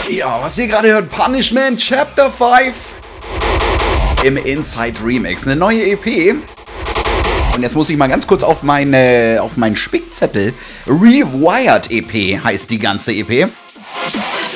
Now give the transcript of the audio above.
Ja, was ihr gerade hört, Punishment Chapter 5 im Inside Remix. Eine neue EP. Und jetzt muss ich mal ganz kurz auf meinen Spickzettel. Rewired EP heißt die ganze EP.